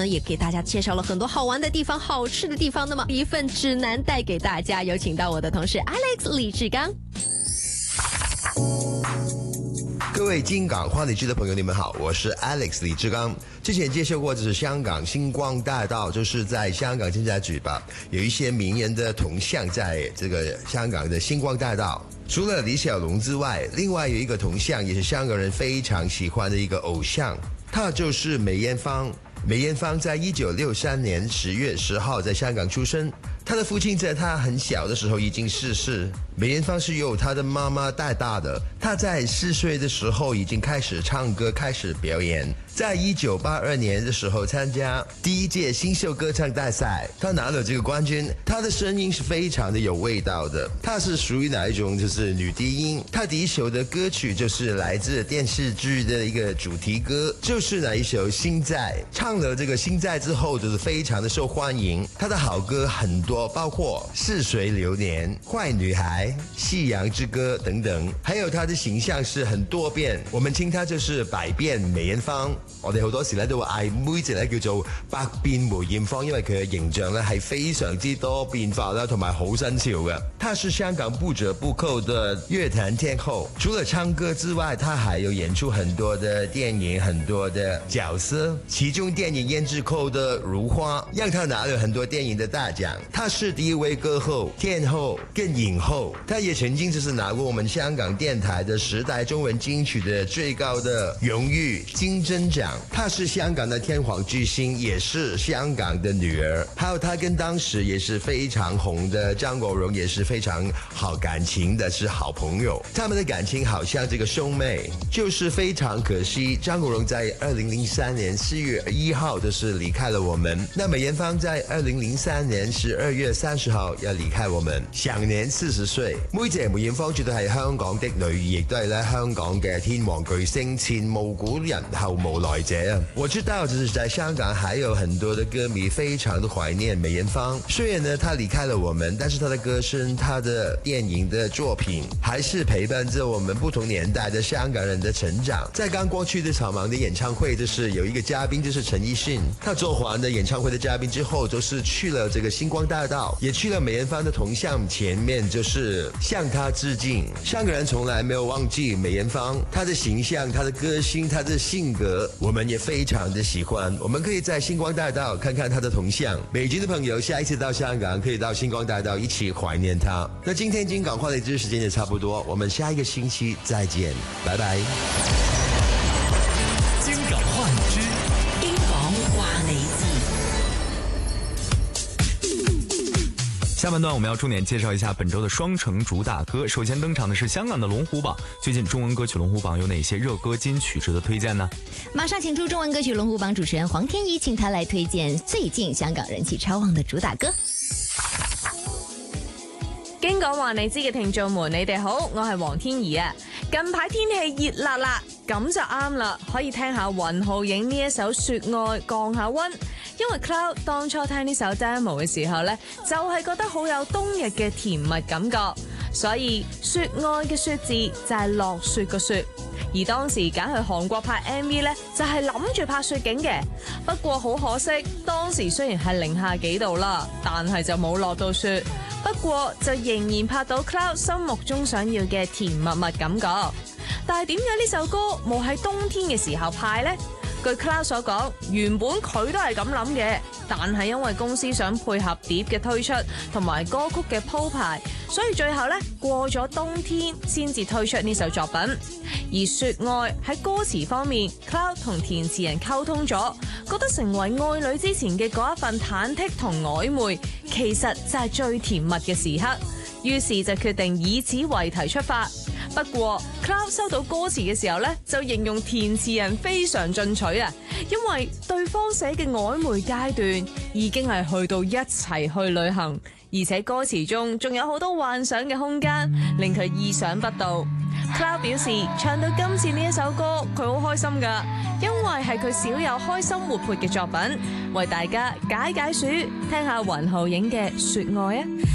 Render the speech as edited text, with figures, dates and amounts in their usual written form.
呢，也给大家介绍了很多好玩的地方、好吃的地方。那么一份指南带给大家，有请到我的同事 Alex 李志刚。 各位金港话理智的朋友，你们好，我是 Alex 李志刚。之前介绍过，这是香港星光大道，就是在香港尖沙咀吧，有一些名人的铜像在这个香港的星光大道。除了李小龙之外，另外有一个铜像也是香港人非常喜欢的一个偶像，他就是梅艳芳。梅艳芳在1963年10月10号在香港出生，她的父亲在她很小的时候已经逝世。梅艳芳是由她的妈妈带大的，她在4岁的时候已经开始唱歌，开始表演。在1982年的时候参加第一届新秀歌唱大赛，她拿了这个冠军。她的声音是非常的有味道的，她是属于哪一种？就是女低音。她第一首的歌曲就是来自电视剧的一个主题歌，就是哪一首《心在》。唱了这个《心在》之后，就是非常的受欢迎。她的好歌很多，包括《似水流年》、《坏女孩》、《夕陽之歌》等等。還有她的形象是很多變，我們稱她就是百變梅艷芳。我哋好多時咧都會嗌妹仔咧叫做百變梅艷芳，因為佢嘅形象咧係非常之多變化啦，同埋好新潮嘅。她是香港不折不扣的樂壇天后，除了唱歌之外，她還有演出很多的電影，很多的角色，其中電影胭脂扣的如花讓她拿了很多電影的大獎。她是第一位歌后、天后跟影后，她也曾經就是拿過我們香港電台的10代中文金曲的最高的榮譽金針獎。她是香港的天皇巨星，也是香港的女兒。還有她跟當時也是非常紅的張國榮也是非常好感情的，是好朋友。他們的感情好像這個兄妹，就是非常可惜，張國榮在2003年4月1號就是離開了我們。那梅艷芳在2003年12月30號也離開我們，享年40歲。妹姐梅艷芳絕對係香港的女兒，亦都係咧香港嘅天王巨星，前無古人後無來者。我知道就是在香港還有很多的歌迷非常的懷念梅艷芳，雖然呢她離開了我們，但是她的歌聲、她的電影的作品還是陪伴着我們不同年代的香港人的成長。在剛過去的草蜢的演唱會，就是有一個嘉賓就是陳奕迅，他做完的演唱會的嘉賓之後，就是去了這個星光大道，也去了梅艷芳的銅像前面，就是向她致敬。香港人從來沒有忘記梅艷芳，她的形象、她的歌聲、她的性格，我們也非常的喜歡。我們可以在星光大道看看她的銅像。北京的朋友下一次到香港可以到星光大道一起懷念她。那今天金港話題之時間也差不多，我們下一個星期再見，拜拜。 金港話題之英港話你知。 下半段我们要重点介绍一下本周的双城主打歌。首先登场的是香港的龙虎榜，最近中文歌曲龙虎榜有哪些热歌金曲值得推荐呢？ 马上请出中文歌曲龙虎榜主持人黃天怡，請他來推薦最近香港人氣超旺的主打歌。 經講話你知嘅聽眾們，你哋好，我係黃天怡啊。近排天氣熱辣辣，咁就啱啦，可以聽下雲浩影呢一首《雪愛》降下溫。因為 Cloud 當初聽呢首 demo 嘅時候呢，就係覺得好有冬日嘅甜蜜感覺，所以雪愛嘅雪字就係落雪個雪。而當時揀去韓國拍 MV 呢，就係諗住拍雪景嘅。不過好可惜，當時雖然係零下幾度啦，但係就冇落到雪。不過就仍然拍到 Cloud 心目中想要嘅甜蜜蜜感覺。但係點解呢首歌冇喺冬天嘅時候拍呢？據 Cloud 所講，原本佢都係咁諗嘅，但係因為公司想配合碟嘅推出同埋歌曲嘅鋪排，所以最後呢過咗冬天先至推出呢首作品。而雪愛喺歌詞方面 ，Cloud 同填詞人溝通咗，覺得成為愛侶之前嘅嗰一份忐忑同曖昧，其實就係最甜蜜嘅時刻。於是就決定以此為題出發。不過 Cloud 收到歌詞嘅時候呢，就形容填詞人非常進取啊，因為對方寫嘅曖昧階段已經係去到一齊去旅行，而且歌詞中仲有好多幻想嘅空間，令佢意想不到。Cloud 表示唱到今次呢一首歌佢好開心㗎，因為係佢少有開心活潑嘅作品，為大家解暑，聽下雲浩影嘅雪愛啊！